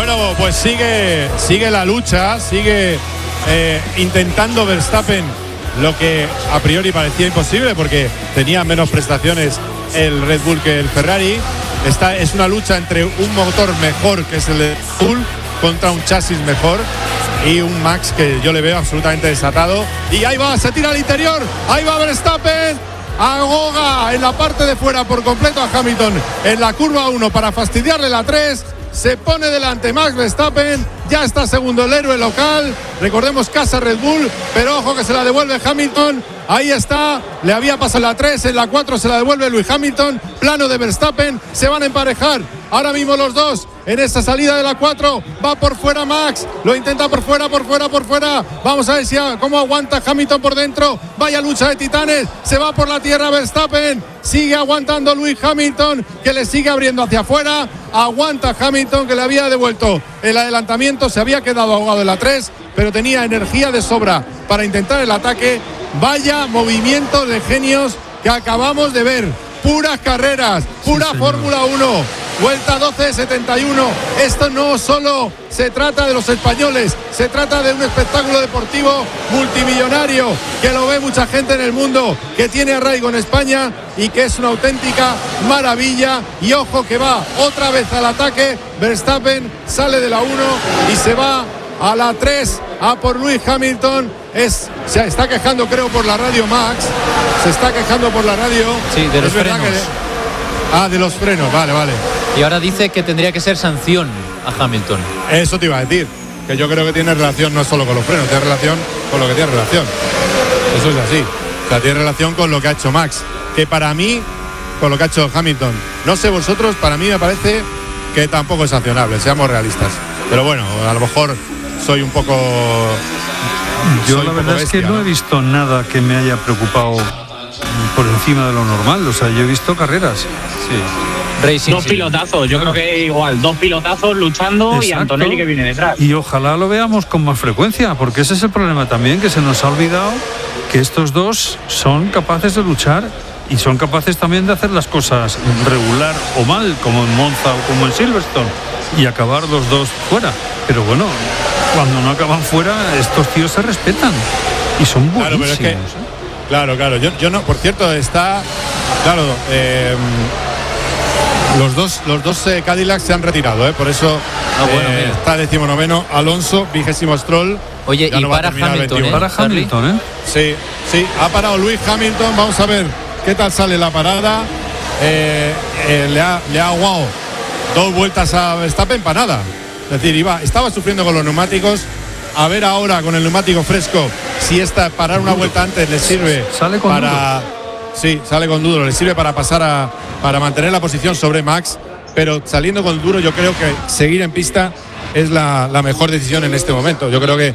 Bueno, pues sigue la lucha, sigue intentando Verstappen lo que a priori parecía imposible porque tenía menos prestaciones el Red Bull que el Ferrari. Es una lucha entre un motor mejor, que es el de Red Bull, contra un chasis mejor, y un Max que yo le veo absolutamente desatado. Y ahí va, se tira al interior, ahí va Verstappen, ahoga en la parte de fuera por completo a Hamilton en la curva 1 para fastidiarle la 3. Se pone delante Max Verstappen, ya está segundo el héroe local, recordemos casa Red Bull, pero ojo que se la devuelve Hamilton, ahí está, le había pasado la 3, en la 4 se la devuelve Lewis Hamilton, plano de Verstappen, se van a emparejar ahora mismo los dos en esa salida de la 4, va por fuera Max, lo intenta por fuera, vamos a ver cómo aguanta Hamilton por dentro, vaya lucha de titanes, se va por la tierra Verstappen, sigue aguantando Lewis Hamilton, que le sigue abriendo hacia afuera, aguanta Hamilton, que le había devuelto el adelantamiento, se había quedado ahogado en la 3, pero tenía energía de sobra para intentar el ataque. Vaya movimiento de genios que acabamos de ver, puras carreras, pura Fórmula 1, vuelta 12:71. Esto no solo se trata de los españoles, se trata de un espectáculo deportivo multimillonario que lo ve mucha gente en el mundo, que tiene arraigo en España y que es una auténtica maravilla. Y ojo que va otra vez al ataque, Verstappen sale de la 1 y se va a la 3 a por Lewis Hamilton. Se está quejando, creo, por la radio Max, se está quejando por la radio. Sí, de los frenos. De los frenos, vale. Y ahora dice que tendría que ser sanción a Hamilton. Eso te iba a decir, que yo creo que tiene relación no solo con los frenos, tiene relación con lo que tiene relación. Eso es así. O sea, tiene relación con lo que ha hecho Max, que para mí, con lo que ha hecho Hamilton. No sé vosotros, para mí me parece que tampoco es sancionable, seamos realistas. Pero bueno, a lo mejor soy un poco... Yo la verdad es que no he visto nada que me haya preocupado por encima de lo normal. O sea, yo he visto carreras. Sí. Racing, dos pilotazos, yo creo que igual, dos pilotazos luchando. Exacto. Y Antonelli que viene detrás. Y ojalá lo veamos con más frecuencia, porque ese es el problema también, que se nos ha olvidado que estos dos son capaces de luchar y son capaces también de hacer las cosas regular o mal, como en Monza o como en Silverstone, y acabar los dos fuera. Pero bueno, cuando no acaban fuera, estos tíos se respetan y son buenísimos. Claro, pero es que, claro. Yo no, por cierto, está claro. Los dos Cadillacs se han retirado, por eso está 19º Alonso, 20º Stroll. Oye, y para Hamilton, para Hamilton, Sí, ha parado Lewis Hamilton. Vamos a ver qué tal sale la parada. Le ha aguado 2 vueltas a Verstappen para nada. Es decir, estaba sufriendo con los neumáticos. A ver ahora con el neumático fresco si parar una vuelta antes le sirve. Sale con duro. Sí, sale con duro. Le sirve para pasar para mantener la posición sobre Max. Pero saliendo con duro, yo creo que seguir en pista es la mejor decisión en este momento. Yo creo que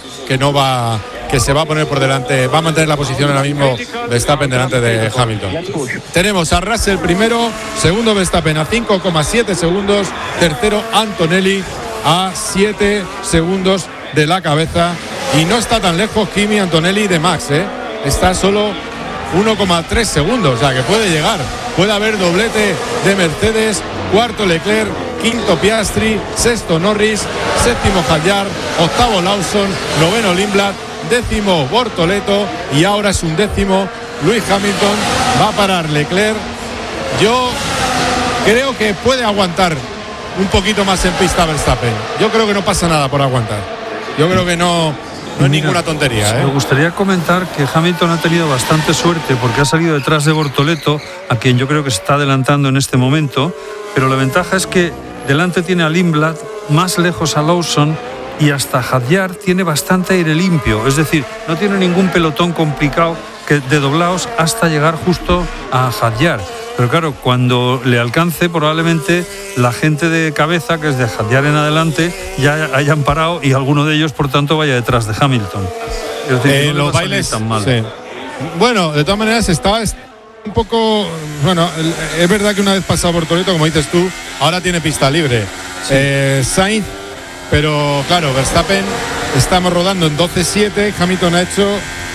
se va a poner por delante, va a mantener la posición ahora mismo Verstappen delante de Hamilton. Tenemos a Russell primero, segundo Verstappen a 5,7 segundos, tercero Antonelli a 7 segundos de la cabeza, y no está tan lejos Kimi Antonelli de Max, está solo 1,3 segundos, o sea que puede llegar, puede haber doblete de Mercedes, cuarto Leclerc, quinto Piastri, sexto Norris, séptimo Hadjar, octavo Lawson, noveno Lindblad, décimo Bortoleto y ahora es 11º Lewis Hamilton. Va a parar Leclerc. Yo creo que puede aguantar un poquito más en pista Verstappen. Yo creo que no pasa nada por aguantar. Yo creo que no es ninguna tontería. Me gustaría comentar que Hamilton ha tenido bastante suerte porque ha salido detrás de Bortoleto, a quien yo creo que se está adelantando en este momento, pero la ventaja es que delante tiene a Lindblad, más lejos a Lawson, y hasta Hadjar tiene bastante aire limpio, es decir, no tiene ningún pelotón complicado de doblados hasta llegar justo a Hadjar. Pero claro, cuando le alcance, probablemente la gente de cabeza, que es de Hadjar en adelante, ya hayan parado y alguno de ellos, por tanto, vaya detrás de Hamilton. Es decir, no los bailes tan mal. Sí. Bueno, de todas maneras estaba un poco... Bueno, es verdad que una vez pasado por Toretto, como dices tú, ahora tiene pista libre. Sí. Sainz, pero claro, Verstappen, estamos rodando en 12.7, Hamilton ha hecho...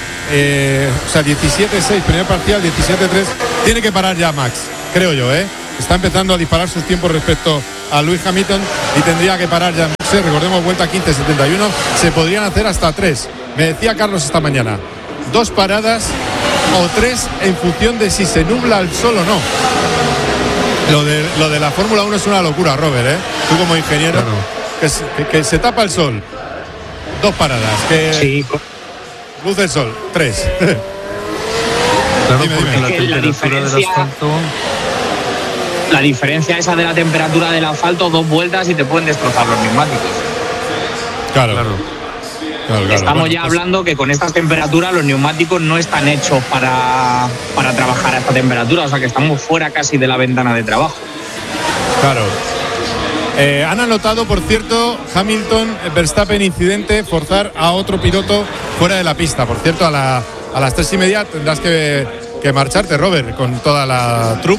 17.6, primer parcial, 17.3. Tiene que parar ya Max, creo yo, Está empezando a disparar sus tiempos respecto a Lewis Hamilton y tendría que parar ya Max recordemos, vuelta 15:71, se podrían hacer hasta 3. Me decía Carlos esta mañana, 2 paradas o 3 en función de si se nubla el sol o no. Lo de la Fórmula 1 es una locura, Robert, ¿eh? Tú como ingeniero, claro. que se tapa el sol, 2 paradas, que sí. Luce el sol, 3. Claro, porque la temperatura del asfalto... La diferencia esa de la temperatura del asfalto, 2 vueltas y te pueden destrozar los neumáticos. Claro. Estamos ya hablando que con estas temperaturas los neumáticos no están hechos para trabajar a esta temperatura, o sea que estamos fuera casi de la ventana de trabajo. Claro. Han anotado, por cierto, Hamilton, Verstappen, incidente, forzar a otro piloto fuera de la pista. Por cierto, a las 3:30 tendrás que marcharte, Robert, con toda la troupe.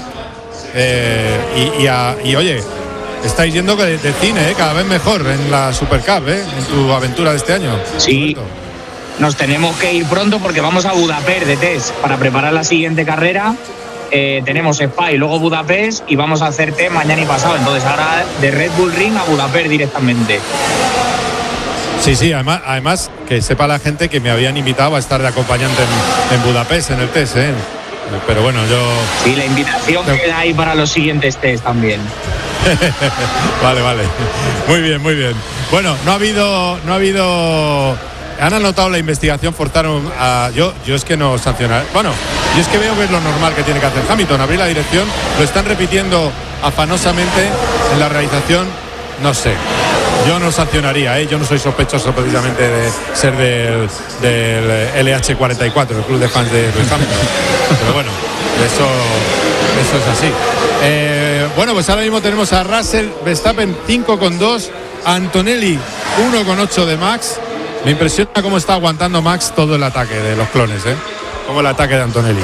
Y oye, estáis yendo de cine, cada vez mejor en la Super Cup, en tu aventura de este año. Sí, Roberto. Nos tenemos que ir pronto porque vamos a Budapest de test para preparar la siguiente carrera. Tenemos Spa y luego Budapest y vamos a hacer test mañana y pasado. Entonces ahora de Red Bull Ring a Budapest directamente. Sí, además que sepa la gente que me habían invitado a estar de acompañante en Budapest en el test, Pero bueno, yo... Sí, la invitación queda ahí para los siguientes test también. Vale. Muy bien. Bueno, no ha habido... Han anotado la investigación, forzaron a... Yo es que no sancionar. Bueno, yo es que veo que es lo normal que tiene que hacer Hamilton, abrir la dirección. Lo están repitiendo afanosamente en la realización. No sé. Yo no sancionaría, yo no soy sospechoso precisamente de ser del LH44, el club de fans de Lewis Hamilton. Pero bueno, eso es así. Bueno, pues ahora mismo tenemos a Russell, Verstappen 5,2, Antonelli 1,8 de Max. Me impresiona cómo está aguantando Max todo el ataque de los clones, como el ataque de Antonelli.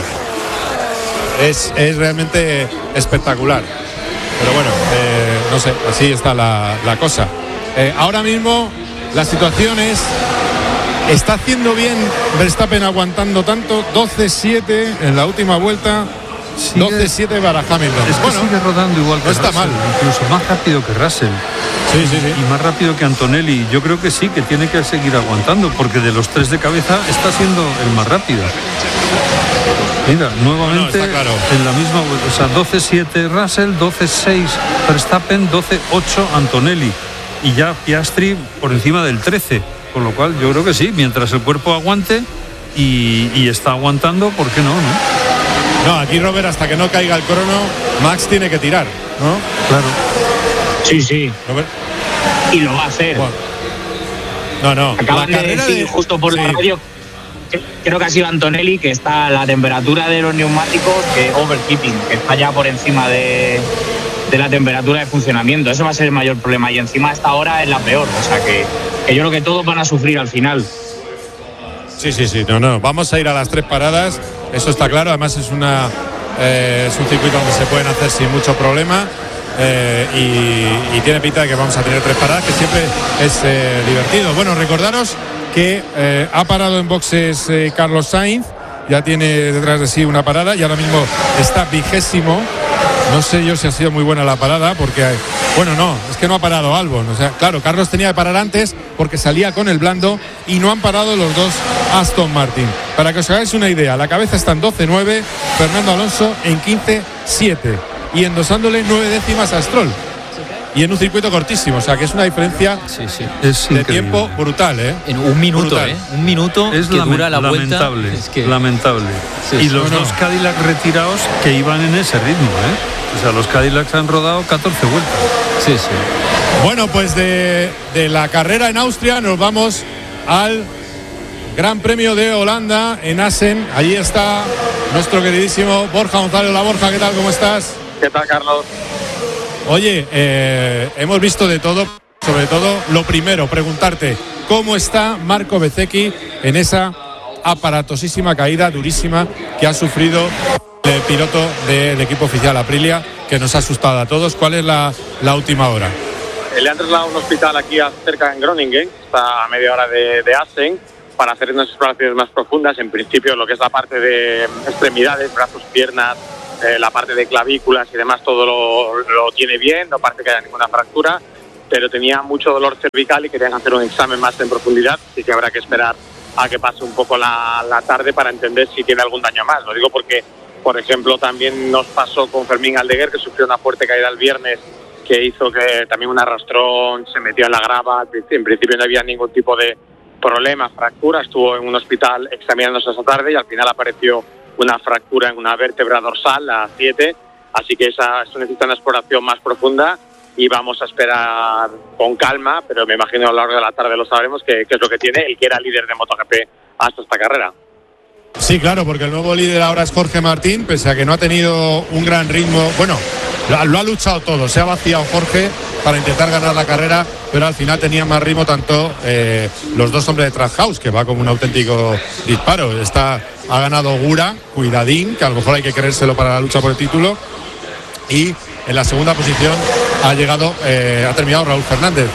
Es realmente espectacular. Pero bueno, no sé, así está la cosa. Ahora mismo la situación es, está haciendo bien Verstappen aguantando tanto, 12-7 en la última vuelta, 12-7 para Hamilton. Es que sigue rodando igual que Russell, mal. Incluso más rápido que Russell. Sí. Y más rápido que Antonelli. Yo creo que sí, que tiene que seguir aguantando, porque de los 3 de cabeza está siendo el más rápido. Mira, nuevamente claro. En la misma vuelta, o sea, 12-7 Russell, 12-6 Verstappen, 12-8 Antonelli. Y ya Piastri por encima del 13, con lo cual yo creo que sí, mientras el cuerpo aguante y está aguantando, ¿por qué no? No, aquí Robert, hasta que no caiga el crono, Max tiene que tirar, ¿no? Claro. Sí. Robert. Y lo va a hacer. Bueno. No. Acaban de decir justo por la radio, creo que ha sido Antonelli, que está a la temperatura de los neumáticos, que overheating, que está ya por encima de la temperatura de funcionamiento. Ese va a ser el mayor problema y encima a esta hora es la peor, o sea que yo creo que todos van a sufrir al final. Sí, no, vamos a ir a las 3 paradas, eso está claro, además es un circuito donde se pueden hacer sin mucho problema, y tiene pinta de que vamos a tener 3 paradas, que siempre es divertido. Bueno, recordaros que ha parado en boxes Carlos Sainz, ya tiene detrás de sí una parada y ahora mismo está 20º. No sé yo si ha sido muy buena la parada, porque, bueno, no, es que no ha parado Albon. O sea, claro, Carlos tenía que parar antes porque salía con el blando y no han parado los dos Aston Martin. Para que os hagáis una idea, la cabeza está en 12-9, Fernando Alonso en 15-7 y endosándole 9 décimas a Stroll. Y en un circuito cortísimo, o sea que es una diferencia de tiempo brutal, En un minuto, brutal. Un minuto es que dura la vuelta. Lamentable. Y los dos Cadillac retirados que iban en ese ritmo, O sea, los Cadillacs han rodado 14 vueltas. Sí. Bueno, pues de la carrera en Austria nos vamos al Gran Premio de Holanda en Assen. Allí está nuestro queridísimo Borja González. Hola Borja, ¿qué tal? ¿Cómo estás? ¿Qué tal, Carlos? Oye, hemos visto de todo, sobre todo lo primero, preguntarte cómo está Marco Bezzecchi en esa aparatosísima caída durísima que ha sufrido el piloto del equipo oficial Aprilia, que nos ha asustado a todos. ¿Cuál es la última hora? Le han trasladado a un hospital aquí cerca en Groningen, está a media hora de Assen, para hacer unas exploraciones más profundas. En principio, lo que es la parte de extremidades, brazos, piernas, la parte de clavículas y demás, todo lo tiene bien, no parece que haya ninguna fractura, pero tenía mucho dolor cervical y querían hacer un examen más en profundidad, así que habrá que esperar a que pase un poco la tarde para entender si tiene algún daño más. Lo digo porque, por ejemplo, también nos pasó con Fermín Aldeguer, que sufrió una fuerte caída el viernes, que hizo que también un arrastrón, se metió en la grava. En principio no había ningún tipo de problema, fractura, estuvo en un hospital examinándose esa tarde y al final apareció una fractura en una vértebra dorsal, la 7, así que eso necesita una exploración más profunda y vamos a esperar con calma, pero me imagino a lo largo de la tarde lo sabremos qué es lo que tiene el que era líder de MotoGP hasta esta carrera. Sí, claro, porque el nuevo líder ahora es Jorge Martín, pese a que no ha tenido un gran ritmo. Bueno, lo ha luchado todo, se ha vaciado Jorge para intentar ganar la carrera, pero al final tenía más ritmo tanto los dos hombres de Trackhouse, que va como un auténtico disparo. Ha ganado Gura, cuidadín, que a lo mejor hay que creérselo para la lucha por el título, y en la segunda posición ha terminado Raúl Fernández.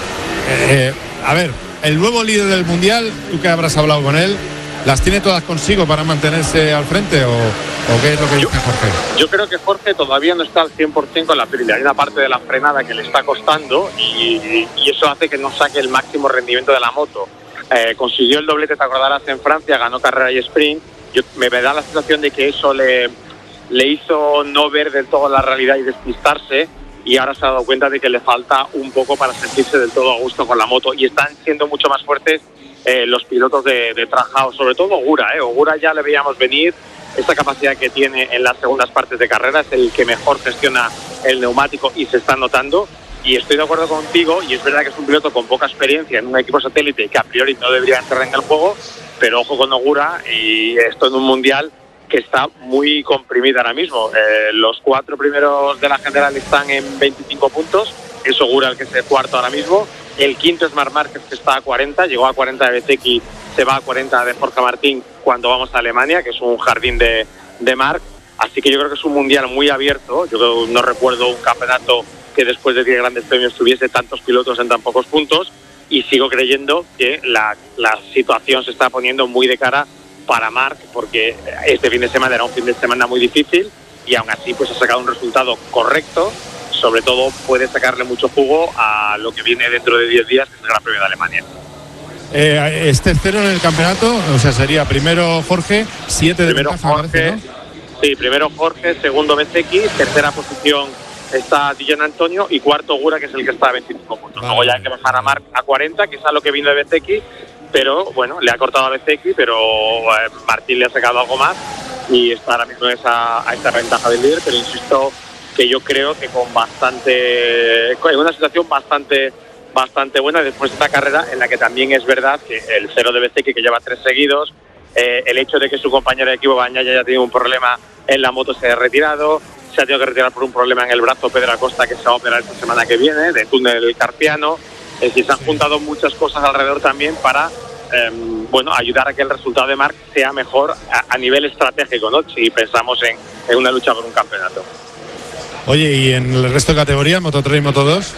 A ver, el nuevo líder del Mundial, tú que habrás hablado con él, ¿las tiene todas consigo para mantenerse al frente o qué es lo que dice Jorge? Yo creo que Jorge todavía no está al 100% con la Pirelli. Hay una parte de la frenada que le está costando y eso hace que no saque el máximo rendimiento de la moto. Consiguió el doblete, te acordarás, en Francia, ganó carrera y sprint. Me da la sensación de que eso le hizo no ver del todo la realidad y despistarse, y ahora se ha dado cuenta de que le falta un poco para sentirse del todo a gusto con la moto, y están siendo mucho más fuertes los pilotos de Trackhouse, sobre todo Ogura. Ogura ya le veíamos venir, esta capacidad que tiene en las segundas partes de carrera, es el que mejor gestiona el neumático y se está notando, y estoy de acuerdo contigo, y es verdad que es un piloto con poca experiencia en un equipo satélite que a priori no debería entrar en el juego, pero ojo con Ogura, y esto en un mundial que está muy comprimido ahora mismo. Los 4 primeros de la general están en 25 puntos, es Ogura el que es el cuarto ahora mismo, el quinto es Marc Márquez, que está a 40, llegó a 40 de Bezzecchi, se va a 40 de Jorge Martín cuando vamos a Alemania, que es un jardín de Marc, así que yo creo que es un mundial muy abierto. Yo no recuerdo un campeonato que después de 10 grandes premios tuviese tantos pilotos en tan pocos puntos, y sigo creyendo que la situación se está poniendo muy de cara para Marc, porque este fin de semana era un fin de semana muy difícil y aún así pues ha sacado un resultado correcto. Sobre todo puede sacarle mucho jugo a lo que viene dentro de 10 días, que es el Gran Premio de Alemania. Es tercero en el campeonato, o sea, sería primero Jorge, 7 de primero ventaja, Jorge, parece, ¿no? Sí, primero Jorge, segundo Bezzecchi, tercera posición está Gian Antonio y cuarto Ogura, que es el que está a 25 puntos. Luego ya hay que bajar a Marc a 40, que es a lo que vino de Bezzecchi, pero bueno, le ha cortado a Bezzecchi, pero Martín le ha sacado algo más y está ahora mismo a esa ventaja del líder, pero insisto que yo creo que en una situación bastante buena después de esta carrera, en la que también es verdad que el cero de Bezzecchi, que lleva 3 seguidos, el hecho de que su compañero de equipo Bagnaia ya tiene un problema en la moto, se ha retirado, se ha tenido que retirar por un problema en el brazo Pedro Acosta, que se va a operar esta semana que viene, de túnel carpiano. Es decir, se han juntado muchas cosas alrededor también para ayudar a que el resultado de Marc sea mejor a nivel estratégico, ¿no? Si pensamos en una lucha por un campeonato. Oye, ¿y en el resto de categorías, Moto 3 y Moto 2?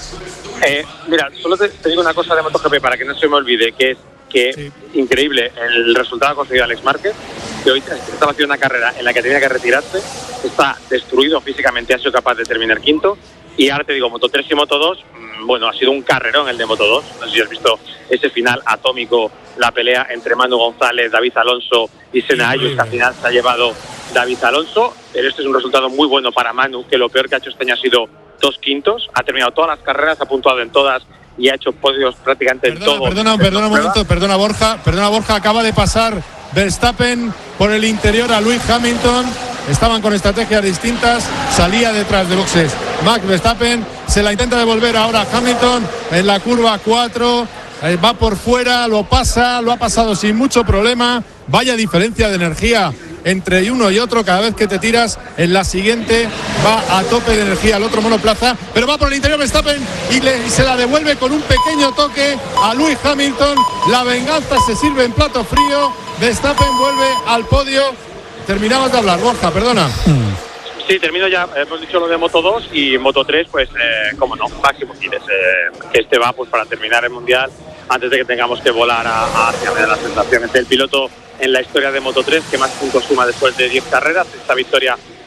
Mira, solo te digo una cosa de MotoGP para que no se me olvide, que es que sí, increíble el resultado conseguido Alex Márquez, que hoy estaba haciendo una carrera en la que tenía que retirarse, está destruido físicamente, ha sido capaz de terminar quinto, y ahora te digo, Moto 3 y Moto 2, ha sido un carrerón el de Moto 2, no sé si has visto ese final atómico, la pelea entre Manu González, David Alonso y Senna Ayus, que al final se ha llevado David Alonso, pero este es un resultado muy bueno para Manu, que lo peor que ha hecho este año ha sido 2 quintos, ha terminado todas las carreras, ha puntuado en todas y ha hecho podios prácticamente en todo. Perdona un momento, perdona Borja, acaba de pasar Verstappen por el interior a Lewis Hamilton, estaban con estrategias distintas, salía detrás de boxes Max Verstappen, se la intenta devolver ahora Hamilton en la curva 4, va por fuera, lo ha pasado sin mucho problema, vaya diferencia de energía entre uno y otro, cada vez que te tiras en la siguiente va a tope de energía el otro monoplaza, pero va por el interior Verstappen y se la devuelve con un pequeño toque a Lewis Hamilton. La venganza se sirve en plato frío, Verstappen vuelve al podio. Terminabas de hablar, Borja, perdona. Sí, termino ya, hemos dicho lo de Moto 2 y Moto 3, pues, cómo no, Máximo Giles, que este va pues para terminar el Mundial antes de que tengamos que volar hacia la sensación. Es el piloto en la historia de Moto 3 que más puntos suma después de 10 carreras. Esta victoria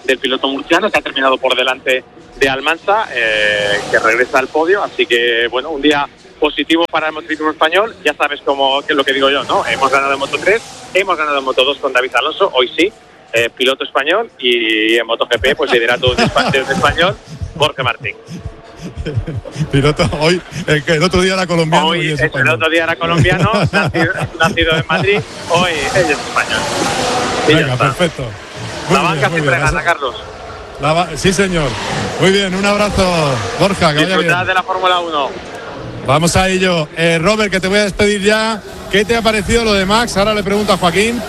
del piloto murciano, que ha terminado por delante de Almansa, que regresa al podio. Así que, bueno, un día positivo para el motociclismo español. Ya sabes qué es lo que digo yo, ¿no? Hemos ganado en Moto3, hemos ganado en Moto2 con David Alonso, hoy sí, piloto español, y en MotoGP, pues liderato de un español, Jorge Martín. Piloto, hoy, el otro día era colombiano. Hoy, el otro día era colombiano, nacido en Madrid, hoy ella es español. Y venga, perfecto. La banca siempre gana, Carlos. Sí, señor. Muy bien, un abrazo, Borja. Disfrutad de la Fórmula 1. Vamos a ello. Robert, que te voy a despedir ya. ¿Qué te ha parecido lo de Max? Ahora le pregunto a Joaquín.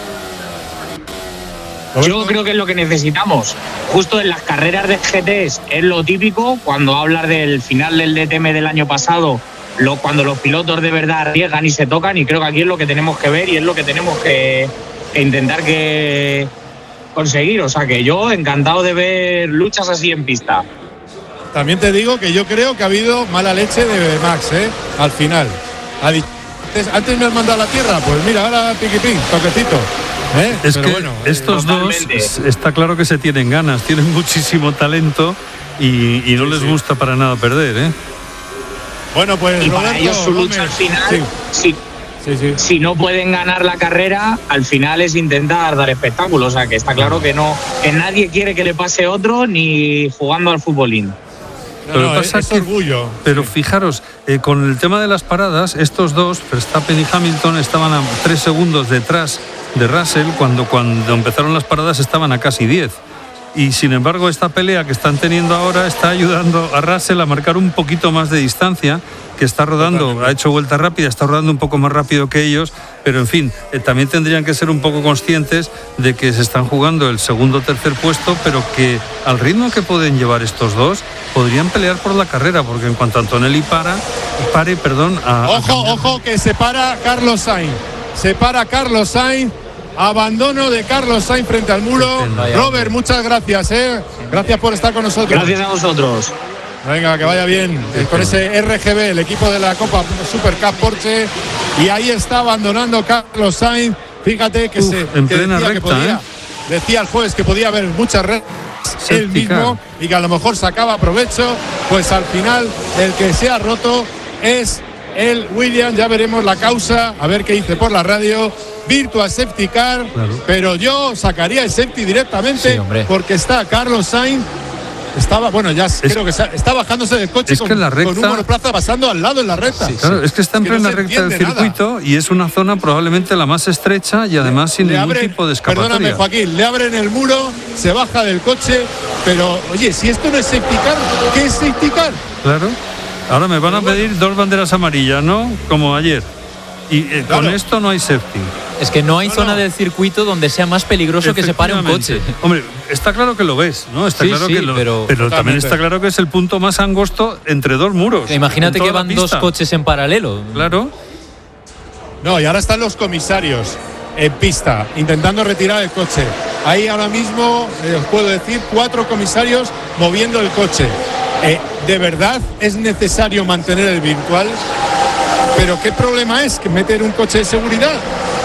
Yo creo que es lo que necesitamos. Justo en las carreras de GTs es lo típico. Cuando hablas del final del DTM del año pasado, cuando los pilotos de verdad arriesgan y se tocan, y creo que aquí es lo que tenemos que ver y es lo que tenemos que intentar conseguir. O sea que yo encantado de ver luchas así en pista. También te digo que yo creo que ha habido mala leche de Max, al final. Antes me has mandado a la tierra, pues mira, ahora piquitín, toquecito. Es pero que bueno, estos totalmente. dos está claro que se tienen ganas, tienen muchísimo talento y no les gusta para nada perder, Bueno, pues y para Roberto ellos su lucha Gómez, al final, si no pueden ganar la carrera, al final es intentar dar espectáculo. O sea que está claro que nadie quiere que le pase otro ni jugando al futbolín. No, es orgullo. Pero fijaros, con el tema de las paradas, estos dos, Verstappen y Hamilton, estaban a 3 segundos detrás de Russell, cuando empezaron las paradas estaban a casi 10. Y sin embargo, esta pelea que están teniendo ahora está ayudando a Russell a marcar un poquito más de distancia, que está rodando, ha hecho vuelta rápida, está rodando un poco más rápido que ellos, pero en fin, también tendrían que ser un poco conscientes de que se están jugando el segundo o tercer puesto, pero que al ritmo que pueden llevar estos dos, podrían pelear por la carrera, porque en cuanto Antonelli pare, Ojo, que se para Carlos Sainz. Abandono de Carlos Sainz frente al muro. Robert, muchas gracias, Gracias por estar con nosotros. Gracias a vosotros. Venga, que vaya bien. Con ese RGB, el equipo de la Copa Super Cup Porsche. Y ahí está abandonando Carlos Sainz. Fíjate que en plena recta, decía el jueves que podía haber muchas rectas él mismo y que a lo mejor sacaba provecho. Pues al final el que se ha roto es el Williams. Ya veremos la causa, a ver qué dice por la radio. Virtual Safety Car, claro. Pero yo sacaría el safety directamente, porque está Carlos Sainz. Creo que está bajándose del coche con un monoplaza pasando al lado en la recta. Sí, claro, es que está en plena recta del circuito y es una zona probablemente la más estrecha y además sin ningún tipo de escapatoria. Perdóname, Joaquín, le abren el muro, se baja del coche, pero oye, si esto no es safety car, ¿qué es safety car? Claro, ahora me van a pedir 2 banderas amarillas, ¿no? Como ayer. Y con esto no hay safety. Es que no hay zona del circuito donde sea más peligroso que se pare un coche. Hombre, está claro que lo ves, ¿no? Está claro que pero también está claro que es el punto más angosto entre 2 muros. Imagínate que van 2 coches en paralelo. Claro. No, y ahora están los comisarios en pista intentando retirar el coche. Ahí ahora mismo os puedo decir 4 comisarios moviendo el coche. ¿De verdad es necesario mantener el virtual? ¿Pero qué problema es que meter un coche de seguridad?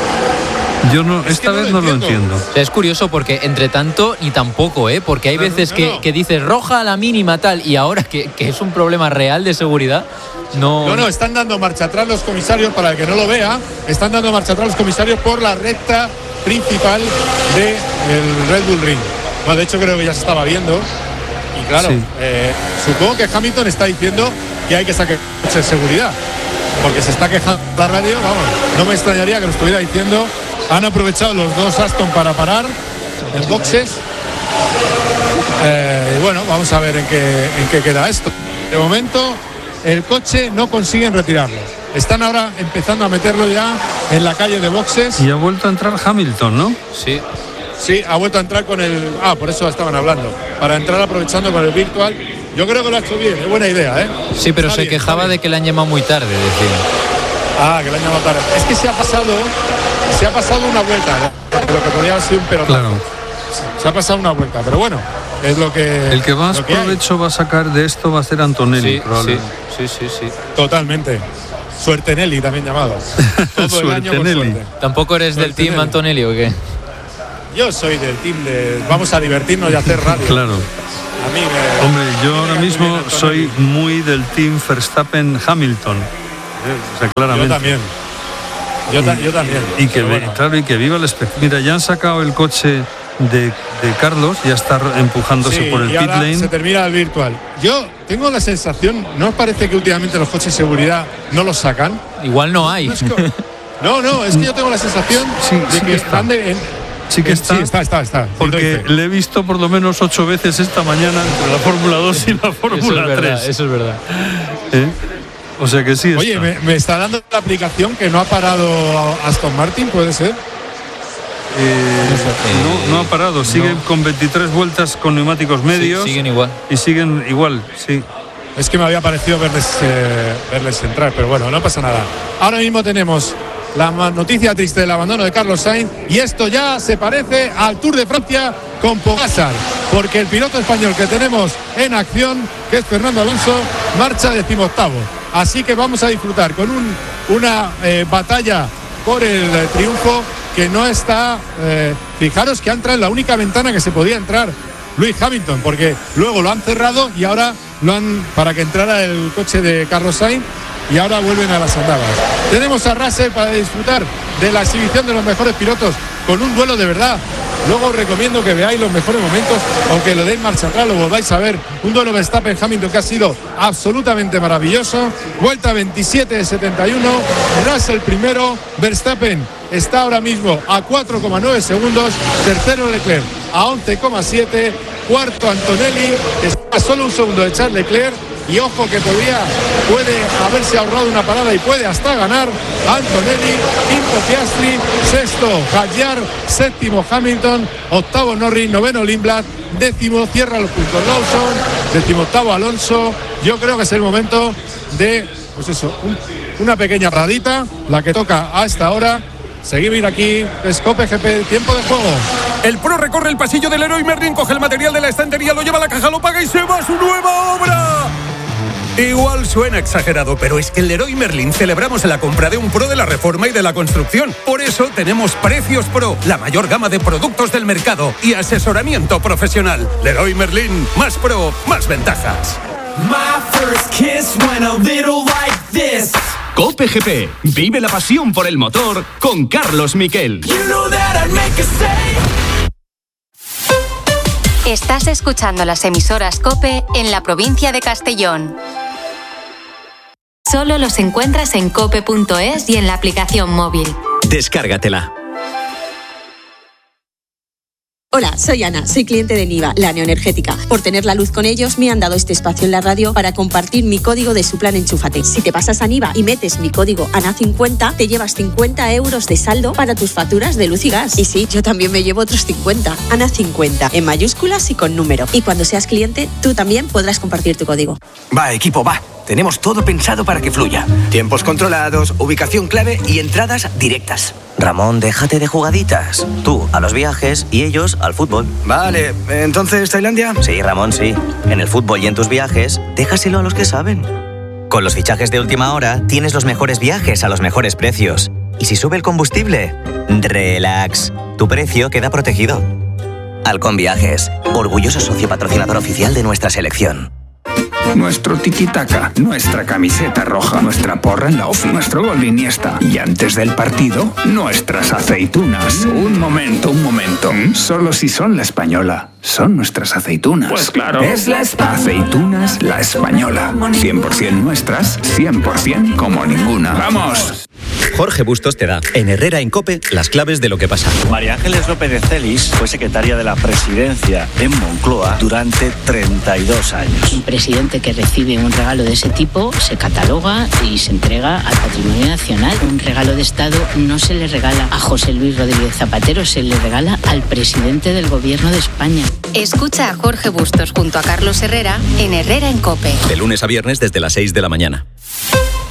Yo esta vez no lo entiendo. O sea, es curioso porque entre tanto ni tampoco, porque hay veces que dices roja a la mínima tal, y ahora que es un problema real de seguridad, no, están dando marcha atrás los comisarios, para el que no lo vea, están dando marcha atrás los comisarios por la recta principal del Red Bull Ring. Bueno, de hecho creo que ya se estaba viendo. Y claro, supongo que Hamilton está diciendo que hay que sacar el coche de seguridad, porque se está quejando la radio. Vamos, no me extrañaría que lo estuviera diciendo. Han aprovechado los 2 Aston para parar en boxes. Y bueno, vamos a ver en qué queda esto. De momento, el coche no consiguen retirarlo. Están ahora empezando a meterlo ya en la calle de boxes. Y ha vuelto a entrar Hamilton, ¿no? Sí. Sí, ha vuelto a entrar con el... por eso estaban hablando. Para entrar aprovechando con el virtual. Yo creo que lo ha hecho bien, es buena idea, Sí, pero se quejaba de que le han llamado muy tarde, decía. Que le han llamado tarde. Es que se ha pasado una vuelta, lo que podría haber sido un pelotón. Claro. Se ha pasado una vuelta, pero bueno, es lo que... El que más provecho va a sacar de esto va a ser Antonelli, probablemente. Sí. Totalmente. Suertenelli también llamado. Todo el año con suerte. ¿Tampoco eres del team Antonelli o qué? Yo soy del team de vamos a divertirnos y hacer radio. Claro. A mí me... Hombre, yo ahora mismo soy muy del team Verstappen-Hamilton. O sea, claramente. Yo también. Yo también. Y que viva el espectáculo. Mira, ya han sacado el coche de Carlos, ya está empujándose por el y pit ahora lane. Se termina el virtual. Yo tengo la sensación, ¿no os parece que últimamente los coches de seguridad no los sacan? Igual no hay. No, es que yo tengo la sensación de que están Sí que está. Sí, está. Porque le he visto por lo menos 8 veces esta mañana entre la Fórmula 2 y la Fórmula 3. Eso es verdad. O sea que sí. Oye, me está dando la aplicación que no ha parado Aston Martin, ¿puede ser? No ha parado. Siguen con 23 vueltas con neumáticos medios. Sí, siguen igual. Y siguen igual, sí. Es que me había parecido verles entrar, pero bueno, no pasa nada. Ahora mismo tenemos la noticia triste del abandono de Carlos Sainz y esto ya se parece al Tour de Francia con Pogačar, porque el piloto español que tenemos en acción, que es Fernando Alonso, marcha 18º. Así que vamos a disfrutar con una batalla por el triunfo que no está... fijaros que ha entrado en la única ventana que se podía entrar Lewis Hamilton, porque luego lo han cerrado y ahora para que entrara el coche de Carlos Sainz, y ahora vuelven a las andadas. Tenemos a Russell para disfrutar de la exhibición de los mejores pilotos con un duelo de verdad. Luego os recomiendo que veáis los mejores momentos, aunque lo deis marcha atrás, lo volváis a ver. Un duelo Verstappen-Hamilton que ha sido absolutamente maravilloso. Vuelta 27 de 71. Russell primero. Verstappen está ahora mismo a 4,9 segundos. Tercero Leclerc a 11,7. Cuarto Antonelli. Está a solo un segundo de Charles Leclerc. Y ojo que puede haberse ahorrado una parada y puede hasta ganar Antonelli. Quinto Piastri, sexto Hadjar, séptimo Hamilton, octavo Norris, noveno Lindblad, décimo cierra los puntos Lawson, 18º Alonso. Yo creo que es el momento de, pues eso, una pequeña paradita, la que toca a esta hora. Seguimos aquí, Cope GP, tiempo de juego. El pro recorre el pasillo del Leroy Merlin, coge el material de la estantería, lo lleva a la caja, lo paga y se va a su nueva obra. Igual suena exagerado, pero es que en Leroy Merlin celebramos la compra de un pro de la reforma y de la construcción. Por eso tenemos Precios Pro, la mayor gama de productos del mercado y asesoramiento profesional. Leroy Merlin, más pro, más ventajas. Cope GP, vive la pasión por el motor con Carlos Miquel. Estás escuchando las emisoras COPE en la provincia de Castellón. Solo los encuentras en cope.es y en la aplicación móvil. Descárgatela. Hola, soy Ana, soy cliente de Niva, la neoenergética. Por tener la luz con ellos me han dado este espacio en la radio para compartir mi código de su plan Enchúfate. Si te pasas a Niva y metes mi código ANA50, te llevas 50 euros de saldo para tus facturas de luz y gas. Y sí, yo también me llevo otros 50. ANA50, en mayúsculas y con número. Y cuando seas cliente, tú también podrás compartir tu código. Va, equipo, va. Tenemos todo pensado para que fluya. Tiempos controlados, ubicación clave y entradas directas. Ramón, déjate de jugaditas. Tú a los viajes y ellos al fútbol. Vale, ¿entonces Tailandia? Sí, Ramón, sí. En el fútbol y en tus viajes, déjaselo a los que saben. Con los fichajes de última hora, tienes los mejores viajes a los mejores precios. Y si sube el combustible, relax. Tu precio queda protegido. Halcón Viajes, orgulloso socio patrocinador oficial de nuestra selección. Nuestro tiki-taka, nuestra camiseta roja, nuestra porra en la ofi, nuestro gol de Iniesta. Y antes del partido, nuestras aceitunas. Un momento. Solo si son La Española. Son nuestras aceitunas. Pues claro. Es Aceitunas La Española. 100% nuestras, 100% como ninguna. ¡Vamos! Jorge Bustos te da, en Herrera en COPE, las claves de lo que pasa. María Ángeles López de Celis fue secretaria de la Presidencia en Moncloa durante 32 años. Un presidente que recibe un regalo de ese tipo se cataloga y se entrega al Patrimonio Nacional. Un regalo de Estado no se le regala a José Luis Rodríguez Zapatero, se le regala al presidente del Gobierno de España. Escucha a Jorge Bustos junto a Carlos Herrera en Herrera en COPE. De lunes a viernes desde las 6 de la mañana.